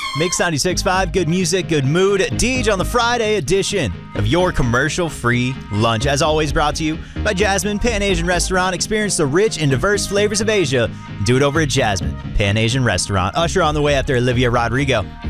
Mix 96.5, good music, good mood. Deej on the Friday edition of your commercial-free lunch. As always, brought to you by Jasmine Pan Asian Restaurant. Experience the rich and diverse flavors of Asia. Do it over at Jasmine Pan Asian Restaurant. Usher on the way after Olivia Rodrigo.